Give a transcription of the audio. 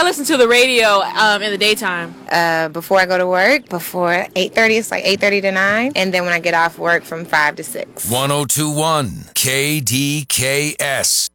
I listen to the radio in the daytime. Before I go to work, before 8:30, it's like 8:30 to 9. And then when I get off work from 5 to 6. 1021 KDKS.